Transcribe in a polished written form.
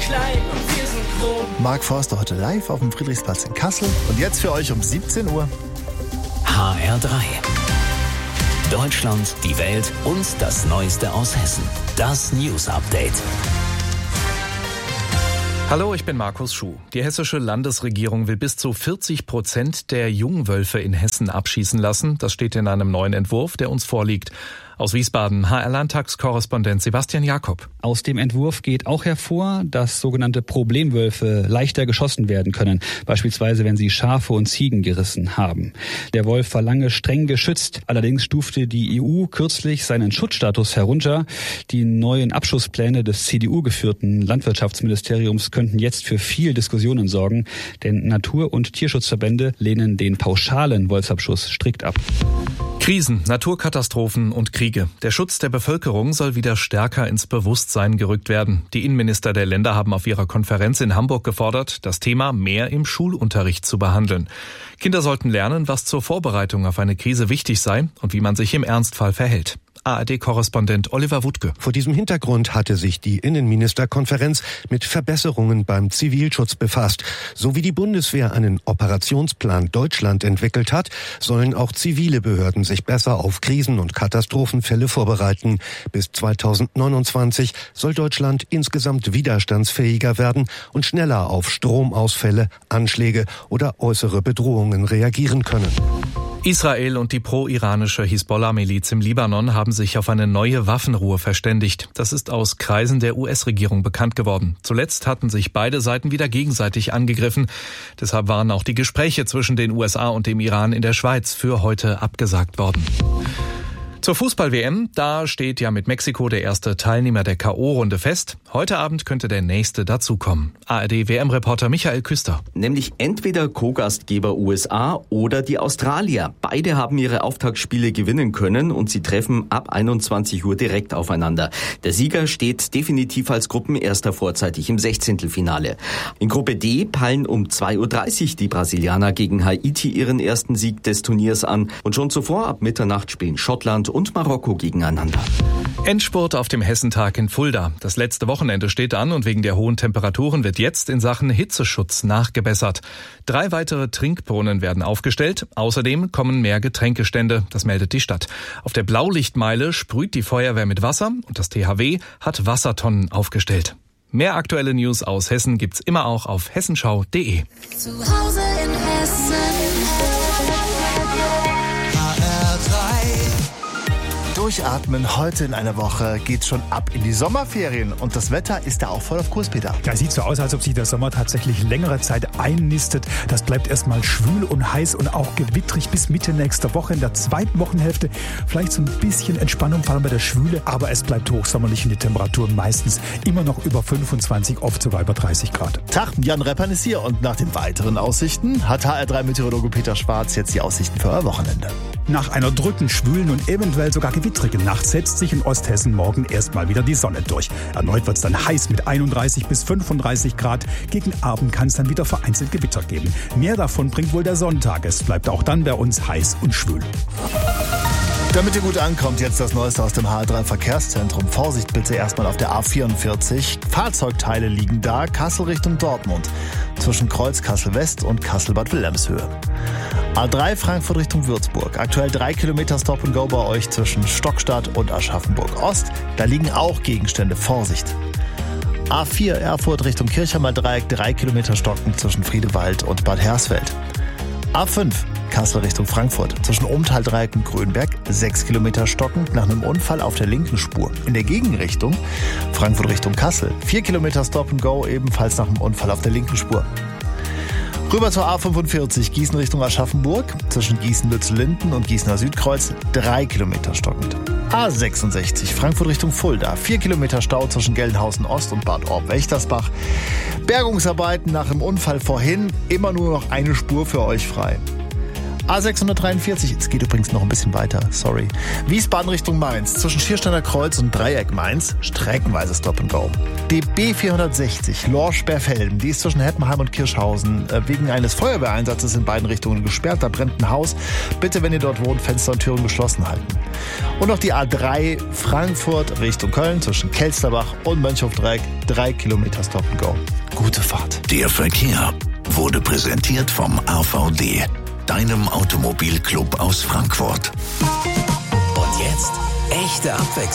klein und wir sind groß. Mark Forster heute live auf dem Friedrichsplatz in Kassel. Und jetzt für euch um 17 Uhr. HR3. Deutschland, die Welt und das Neueste aus Hessen. Das News Update. Hallo, ich bin Markus Schuh. Die hessische Landesregierung will bis zu 40% der Jungwölfe in Hessen abschießen lassen. Das steht in einem neuen Entwurf, der uns vorliegt. Aus Wiesbaden, HR-Landtagskorrespondent Sebastian Jakob. Aus dem Entwurf geht auch hervor, dass sogenannte Problemwölfe leichter geschossen werden können, beispielsweise wenn sie Schafe und Ziegen gerissen haben. Der Wolf war lange streng geschützt, allerdings stufte die EU kürzlich seinen Schutzstatus herunter. Die neuen Abschusspläne des CDU-geführten Landwirtschaftsministeriums könnten jetzt für viel Diskussionen sorgen, denn Natur- und Tierschutzverbände lehnen den pauschalen Wolfsabschuss strikt ab. Krisen, Naturkatastrophen und Kriege. Der Schutz der Bevölkerung soll wieder stärker ins Bewusstsein gerückt werden. Die Innenminister der Länder haben auf ihrer Konferenz in Hamburg gefordert, das Thema mehr im Schulunterricht zu behandeln. Kinder sollten lernen, was zur Vorbereitung auf eine Krise wichtig sei und wie man sich im Ernstfall verhält. ARD-Korrespondent Oliver Wuttke. Vor diesem Hintergrund hatte sich die Innenministerkonferenz mit Verbesserungen beim Zivilschutz befasst. So wie die Bundeswehr einen Operationsplan Deutschland entwickelt hat, sollen auch zivile Behörden sich besser auf Krisen- und Katastrophenfälle vorbereiten. Bis 2029 soll Deutschland insgesamt widerstandsfähiger werden und schneller auf Stromausfälle, Anschläge oder äußere Bedrohungen reagieren können. Israel und die pro-iranische Hisbollah-Miliz im Libanon haben sich auf eine neue Waffenruhe verständigt. Das ist aus Kreisen der US-Regierung bekannt geworden. Zuletzt hatten sich beide Seiten wieder gegenseitig angegriffen. Deshalb waren auch die Gespräche zwischen den USA und dem Iran in der Schweiz für heute abgesagt worden. Zur Fußball-WM, da steht ja mit Mexiko der erste Teilnehmer der K.O.-Runde fest. Heute Abend könnte der nächste dazukommen. ARD-WM-Reporter Michael Küster. Nämlich entweder Co-Gastgeber USA oder die Australier. Beide haben ihre Auftaktspiele gewinnen können und sie treffen ab 21 Uhr direkt aufeinander. Der Sieger steht definitiv als Gruppenerster vorzeitig im 16. In Gruppe D peilen um 2.30 Uhr die Brasilianer gegen Haiti ihren ersten Sieg des Turniers an. Und schon zuvor ab Mitternacht spielen Schottland und Marokko gegeneinander. Endspurt auf dem Hessentag in Fulda. Das letzte Wochenende steht an und wegen der hohen Temperaturen wird jetzt in Sachen Hitzeschutz nachgebessert. 3 weitere Trinkbrunnen werden aufgestellt. Außerdem kommen mehr Getränkestände. Das meldet die Stadt. Auf der Blaulichtmeile sprüht die Feuerwehr mit Wasser und das THW hat Wassertonnen aufgestellt. Mehr aktuelle News aus Hessen gibt's immer auch auf hessenschau.de. Zu Hause in Hessen. Durchatmen, heute in einer Woche geht's schon ab in die Sommerferien und das Wetter ist da auch voll auf Kurs, Peter. Ja, sieht so aus, als ob sich der Sommer tatsächlich längere Zeit einnistet. Das bleibt erstmal schwül und heiß und auch gewittrig bis Mitte nächster Woche. In der zweiten Wochenhälfte vielleicht so ein bisschen Entspannung, vor allem bei der Schwüle, aber es bleibt hochsommerlich und die Temperaturen meistens immer noch über 25, oft sogar über 30 Grad. Tag, Jan Reppern ist hier und nach den weiteren Aussichten hat HR3-Meteorologe Peter Schwarz jetzt die Aussichten für euer Wochenende. Nach einer drückend schwülen und eventuell sogar gewittrigen Nacht setzt sich in Osthessen morgen erstmal wieder die Sonne durch. Erneut wird es dann heiß mit 31 bis 35 Grad. Gegen Abend kann es dann wieder vereinzelt Gewitter geben. Mehr davon bringt wohl der Sonntag. Es bleibt auch dann bei uns heiß und schwül. Damit ihr gut ankommt, jetzt das Neueste aus dem HR3 Verkehrszentrum. Vorsicht bitte erstmal auf der A44. Fahrzeugteile liegen da, Kassel Richtung Dortmund. Zwischen Kreuz Kassel West und Kassel-Bad Wilhelmshöhe. A3 Frankfurt Richtung Würzburg. Aktuell 3 Kilometer Stop and Go bei euch zwischen Stockstadt und Aschaffenburg Ost. Da liegen auch Gegenstände. Vorsicht. A4 Erfurt Richtung Kirchheimer Dreieck. 3 Kilometer Stocken zwischen Friedewald und Bad Hersfeld. A5 Kassel Richtung Frankfurt. Zwischen Umtal-Dreieck und Grünberg 6 Kilometer stockend nach einem Unfall auf der linken Spur. In der Gegenrichtung Frankfurt Richtung Kassel 4 Kilometer Stop and Go, ebenfalls nach einem Unfall auf der linken Spur. Rüber zur A45 Gießen Richtung Aschaffenburg. Zwischen Gießen-Lützel-Linden und Gießener Südkreuz 3 Kilometer stockend. A66 Frankfurt Richtung Fulda. 4 Kilometer Stau zwischen Gelnhausen Ost und Bad Orb-Wächtersbach. Bergungsarbeiten nach dem Unfall vorhin. Immer nur noch eine Spur für euch frei. A643, es geht übrigens noch ein bisschen weiter, sorry. Wiesbaden Richtung Mainz, zwischen Schiersteiner Kreuz und Dreieck Mainz, streckenweise Stop and Go. Die B460 Lorsch-Berfelden, die ist zwischen Heppenheim und Kirschhausen wegen eines Feuerwehreinsatzes in beiden Richtungen gesperrt. Da brennt ein Haus. Bitte, wenn ihr dort wohnt, Fenster und Türen geschlossen halten. Und noch die A3 Frankfurt Richtung Köln, zwischen Kelsterbach und Mönchhof-Dreieck, 3 Kilometer Stop and Go. Gute Fahrt. Der Verkehr wurde präsentiert vom AVD, deinem Automobilclub aus Frankfurt. Und jetzt echte Abwechslung.